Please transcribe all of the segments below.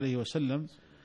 عليه وسلم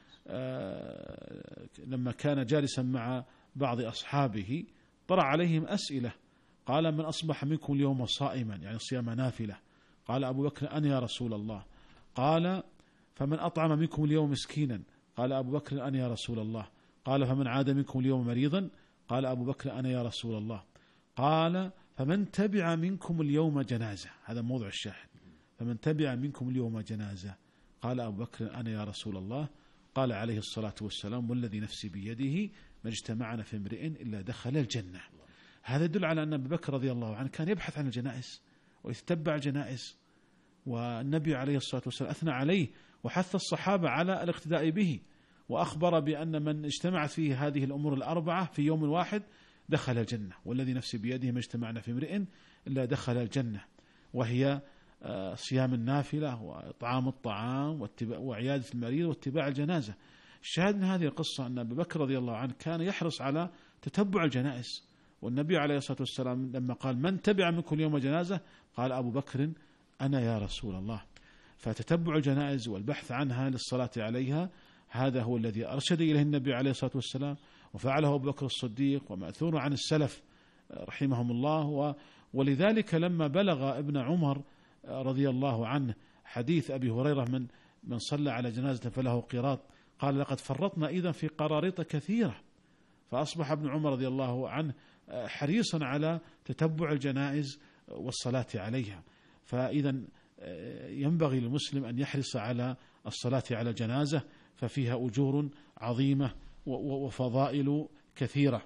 لما كان جالسا مع بعض أصحابه طرح عليهم أسئلة، قال: من أصبح منكم اليوم صائما، يعني صيام نافلة؟ قال أبو بكر: أنا يا رسول الله. قال: فمن أطعم منكم اليوم مسكينا؟ قال أبو بكر: أنا يا رسول الله. قال: فمن عاد منكم اليوم مريضا؟ قال أبو بكر: أنا يا رسول الله. قال: فمن تبع منكم اليوم جنازة، هذا موضوع الشاهد، فمن تبع منكم اليوم جنازة؟ قال أبو بكر: أنا يا رسول الله. قال عليه الصلاة والسلام: والذي نفسي بيده ما اجتمعنا في امرئ إلا دخل الجنة. هذا يدل على أن أبو بكر رضي الله عنه كان يبحث عن الجنائز ويتبع الجنائز، والنبي عليه الصلاة والسلام أثنى عليه وحث الصحابة على الاقتداء به، وأخبر بأن من اجتمعت فيه هذه الأمور الأربعة في يوم واحد دخل الجنة، والذي نفسي بيده ما اجتمعنا في امرئ إلا دخل الجنة، وهي صيام النافلة وإطعام الطعام وعيادة المريض واتباع الجنازة. الشاهد من هذه القصة أن أبو بكر رضي الله عنه كان يحرص على تتبع الجنائز، والنبي عليه الصلاة والسلام لما قال: من تبع منكم اليوم جنازة؟ قال أبو بكر: أنا يا رسول الله. فتتبع الجنائز والبحث عنها للصلاة عليها هذا هو الذي أرشد إليه النبي عليه الصلاة والسلام، وفعله أبو بكر الصديق، ومأثور عن السلف رحمهم الله. ولذلك لما بلغ ابن عمر رضي الله عنه حديث أبي هريرة من صلى على جنازة فله قيراط، قال: لقد فرطنا إذن في قراريط كثيرة. فأصبح ابن عمر رضي الله عنه حريصا على تتبع الجنائز والصلاة عليها. فإذا ينبغي للمسلم أن يحرص على الصلاة على الجنازة، ففيها أجور عظيمة وفضائل كثيرة.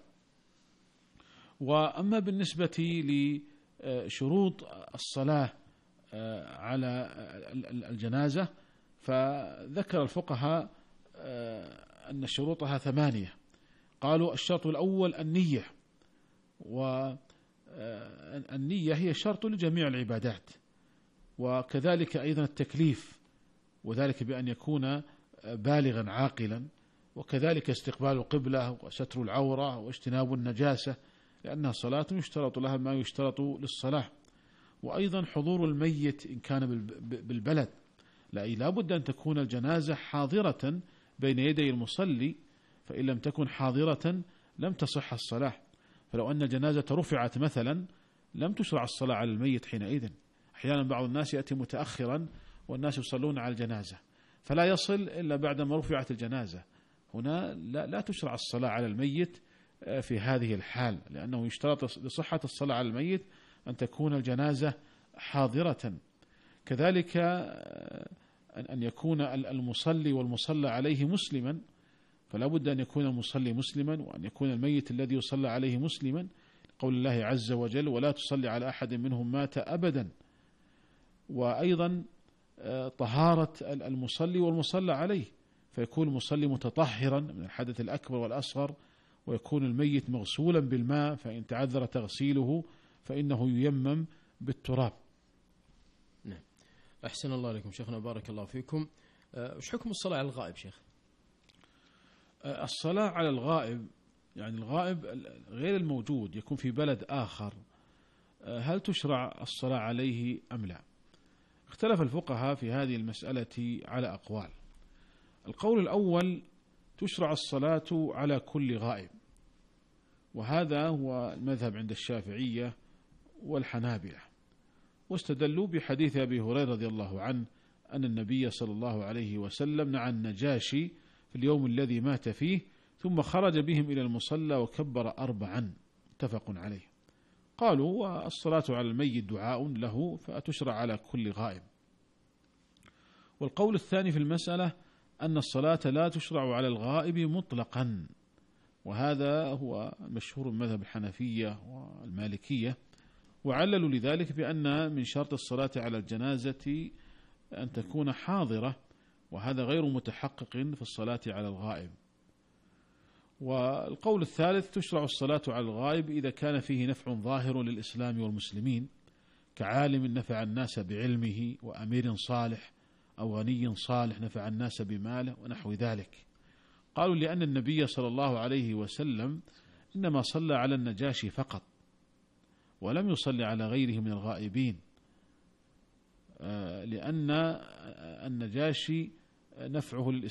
وأما بالنسبة لشروط الصلاة على الجنازة، فذكر الفقهاء أن شروطها 8. قالوا: الشرط الأول النية، والنية هي شرط لجميع العبادات، وكذلك أيضا التكليف، وذلك بأن يكون بالغا عاقلا، وكذلك استقبال القبلة وستر العورة واجتناب النجاسة، لأنها صلاة يشترط لها ما يشترط للصلاة. وأيضا حضور الميت إن كان بالبلد، لا بد أن تكون الجنازة حاضرة بين يدي المصلي، فإن لم تكن حاضرة لم تصح الصلاة. فلو أن الجنازة رفعت مثلا لم تشرع الصلاة على الميت حينئذ. أحيانا بعض الناس يأتي متأخرا والناس يصلون على الجنازة فلا يصل إلا بعدما رفعت الجنازة، هنا لا تشرع الصلاة على الميت في هذه الحال، لأنه يشترط لصحة الصلاة على الميت أن تكون الجنازة حاضرة. كذلك أن يكون المصلي والمصلى عليه مسلما، فلا بد أن يكون المصلي مسلما، وأن يكون الميت الذي يصلى عليه مسلما، قول الله عز وجل: ولا تصلي على أحد منهم مات أبدا. وأيضا طهارة المصلي والمصلى عليه، فيكون المصلي متطهرا من الحدث الأكبر والأصغر، ويكون الميت مغسولا بالماء، فإن تعذر تغسيله فإنه ييمم بالتراب. نعم. أحسن الله عليكم شيخنا، بارك الله فيكم. وش حكم الصلاة على الغائب شيخ؟ الصلاة على الغائب، يعني الغائب غير الموجود يكون في بلد آخر، هل تشرع الصلاة عليه أم لا؟ اختلف الفقهاء في هذه المسألة على أقوال. القول الأول: تشرع الصلاة على كل غائب، وهذا هو المذهب عند الشافعية والحنابلة، واستدلوا بحديث أبي هريرة رضي الله عنه أن النبي صلى الله عليه وسلم نعى النجاشي في اليوم الذي مات فيه، ثم خرج بهم إلى المصلى وكبر 4، متفق عليه. قالوا: والصلاة على الميت دعاء له، فتشرع على كل غائب. والقول الثاني في المسألة أن الصلاة لا تشرع على الغائب مطلقا، وهذا هو مشهور مذهب الحنفية والمالكية، وعللوا لذلك بأن من شرط الصلاة على الجنازة أن تكون حاضرة، وهذا غير متحقق في الصلاة على الغائب. والقول الثالث: تشرع الصلاة على الغائب إذا كان فيه نفع ظاهر للإسلام والمسلمين، كعالم نفع الناس بعلمه، وأمير صالح أو غني صالح نفع الناس بماله، ونحو ذلك. قالوا: لأن النبي صلى الله عليه وسلم إنما صلى على النجاشي فقط، ولم يصلي على غيره من الغائبين، لأن النجاشي نفعه